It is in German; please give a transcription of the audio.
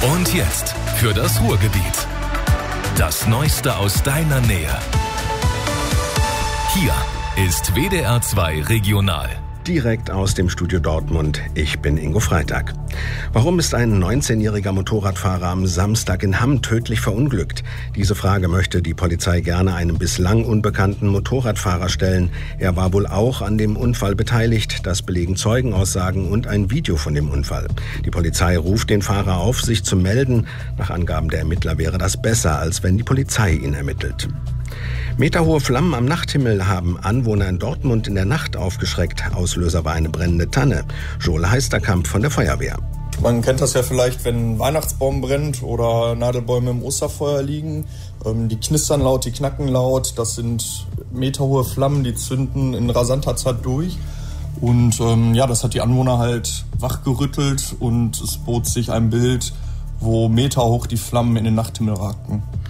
Und jetzt für das Ruhrgebiet. Das Neueste aus deiner Nähe. Hier ist WDR 2 Regional. Direkt aus dem Studio Dortmund. Ich bin Ingo Freitag. Warum ist ein 19-jähriger Motorradfahrer am Samstag in Hamm tödlich verunglückt? Diese Frage möchte die Polizei gerne einem bislang unbekannten Motorradfahrer stellen. Er war wohl auch an dem Unfall beteiligt. Das belegen Zeugenaussagen und ein Video von dem Unfall. Die Polizei ruft den Fahrer auf, sich zu melden. Nach Angaben der Ermittler wäre das besser, als wenn die Polizei ihn ermittelt. Meterhohe Flammen am Nachthimmel haben Anwohner in Dortmund in der Nacht aufgeschreckt. Auslöser war eine brennende Tanne. Joel Heisterkamp von der Feuerwehr. Man kennt das ja vielleicht, wenn ein Weihnachtsbaum brennt oder Nadelbäume im Osterfeuer liegen. Die knistern laut, die knacken laut. Das sind meterhohe Flammen, die zünden in rasanter Zeit durch. Und das hat die Anwohner halt wachgerüttelt und es bot sich ein Bild, wo meterhoch die Flammen in den Nachthimmel ragten.